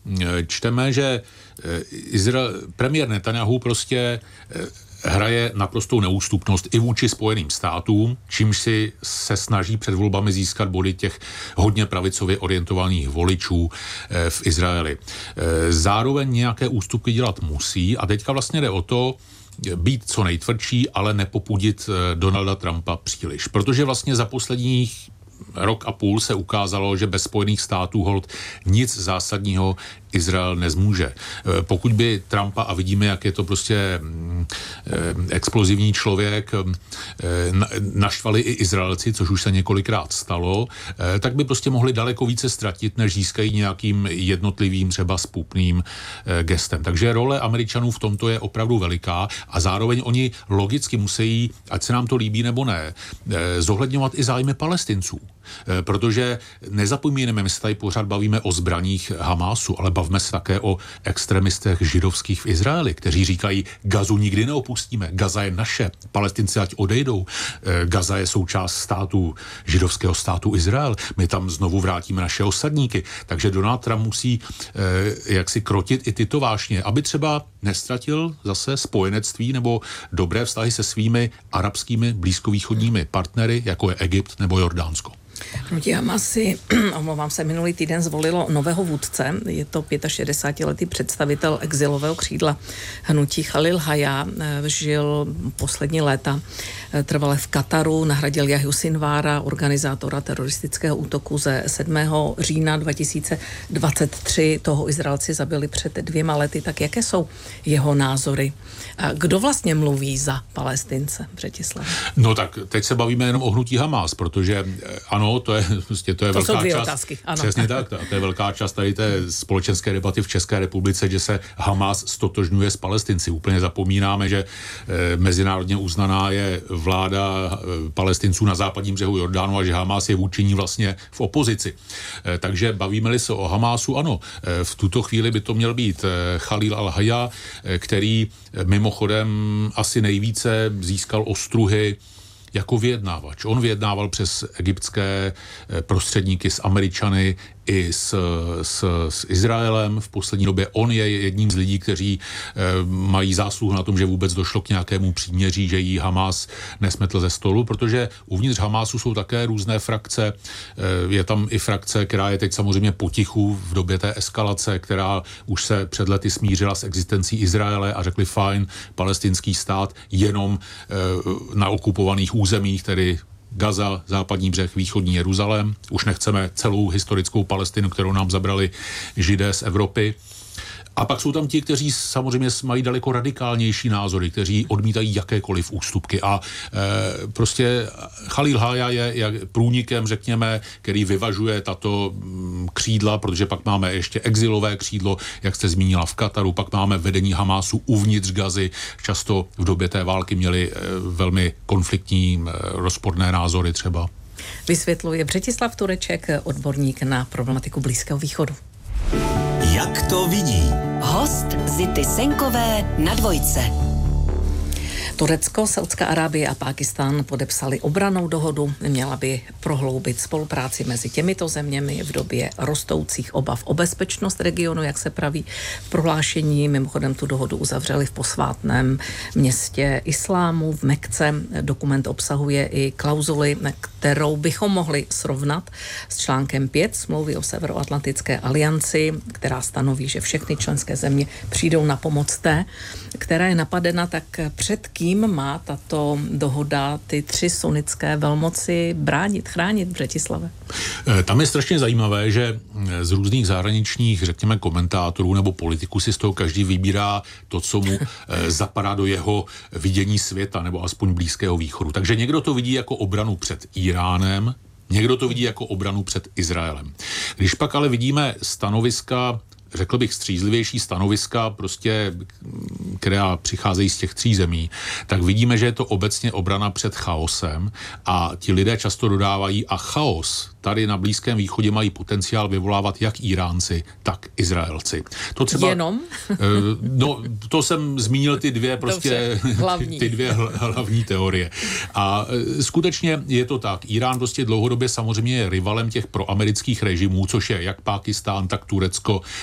čteme, že premiér Netanyahu prostě hraje naprostou neústupnost i vůči Spojeným státům, čímž si se snaží před volbami získat body těch hodně pravicově orientovaných voličů v Izraeli. Zároveň nějaké ústupky dělat musí a teďka vlastně jde o to, být co nejtvrdší, ale nepopudit Donalda Trumpa příliš. Protože vlastně za posledních rok a půl se ukázalo, že bez Spojených států holt nic zásadního Izrael nezmůže. Pokud by Trumpa, a vidíme, jak je to prostě explozivní člověk, naštvali i Izraelci, což už se několikrát stalo, tak by prostě mohli daleko více ztratit, než získají nějakým jednotlivým třeba spupným gestem. Takže role Američanů v tomto je opravdu veliká a zároveň oni logicky musí, ať se nám to líbí nebo ne, zohledňovat i zájmy Palestinců. Protože nezapomínáme, my se tady pořád bavíme o zbraních Hamásu, ale bavíme se také o extremistech židovských v Izraeli, kteří říkají, Gazu nikdy neopustíme, Gaza je naše, Palestinci ať odejdou, Gaza je součást státu, židovského státu Izrael, my tam znovu vrátíme naše osadníky. Takže Donald Trump musí jaksi krotit i tyto vášně, aby třeba nestratil zase spojenectví nebo dobré vztahy se svými arabskými blízkovýchodními partnery, jako je Egypt nebo Jordánsko. Hnutí Hamas si, omlouvám se, minulý týden zvolilo nového vůdce. Je to 65letý představitel exilového křídla hnutí Chalil Haya. Žil poslední léta trvale v Kataru, nahradil Jahju Sinvára, organizátora teroristického útoku ze 7. října 2023. Toho Izraelci zabili před 2 lety. Tak jaké jsou jeho názory? Kdo vlastně mluví za Palestince, Břetislav? No tak teď se bavíme jenom o hnutí Hamas, protože ano, to je velká část. Otázky, ano. Přesně tak, to je velká část tady té společenské debaty v České republice, že se Hamas stotožňuje s Palestinci. Úplně zapomínáme, že mezinárodně uznaná je vláda Palestinců na západním břehu Jordánu a že Hamas je vůči ní vlastně v opozici. Takže bavíme-li se o Hamásu, ano, v tuto chvíli by to měl být Chalil al-Haya, který mimochodem asi nejvíce získal ostruhy jako vyjednávač. On vyjednával přes egyptské prostředníky s Američany i s Izraelem. V poslední době on je jedním z lidí, kteří mají zásluhu na tom, že vůbec došlo k nějakému příměří, že jí Hamas nesmetl ze stolu, protože uvnitř Hamasu jsou také různé frakce. Je tam i frakce, která je teď samozřejmě potichu v době té eskalace, která už se před lety smířila s existencí Izraele a řekli fajn, palestinský stát jenom na okupovaných územích, tedy Gaza, západní břeh, východní Jeruzalém. Už nechceme celou historickou Palestinu, kterou nám zabrali Židé z Evropy. A pak jsou tam ti, kteří samozřejmě mají daleko radikálnější názory, kteří odmítají jakékoliv ústupky. A prostě Chalil Haya je průnikem, řekněme, který vyvažuje tato křídla, protože pak máme ještě exilové křídlo, jak jste zmínila, v Kataru, pak máme vedení Hamásu uvnitř Gazy. Často v době té války měli velmi konfliktní, rozporné názory třeba. Vysvětluje Břetislav Tureček, odborník na problematiku Blízkého východu. Jak to vidí? Host Zity Senkové na Dvojce. Turecko, Saudská Arábie a Pákistán podepsali obrannou dohodu. Měla by prohloubit spolupráci mezi těmito zeměmi v době rostoucích obav o bezpečnost regionu, jak se praví v prohlášení. Mimochodem tu dohodu uzavřeli v posvátném městě islámu v Mekce. Dokument obsahuje i klauzuli, kterou bychom mohli srovnat s článkem 5 smlouvy o Severoatlantické alianci, která stanoví, že všechny členské země přijdou na pomoc té, která je napadena. Tak před kým má tato dohoda ty 3 sunnické velmoci bránit, chránit, Břetislave? Tam je strašně zajímavé, že z různých zahraničních, řekněme, komentátorů nebo politiků si z toho každý vybírá to, co mu zapadá do jeho vidění světa nebo aspoň Blízkého východu. Takže někdo to vidí jako obranu před Iránem, někdo to vidí jako obranu před Izraelem. Když pak ale vidíme stanoviska, řekl bych střízlivější stanoviska, prostě, která přicházejí z těch 3 zemí, tak vidíme, že je to obecně obrana před chaosem a ti lidé často dodávají a chaos tady na Blízkém východě mají potenciál vyvolávat jak Iránci, tak Izraelci. To třeba, jenom? No, to jsem zmínil ty 2 prostě ty 2 hlavní teorie. A skutečně je to tak. Irán prostě dlouhodobě samozřejmě je rivalem těch proamerických režimů, což je jak Pákistán, tak Turecko,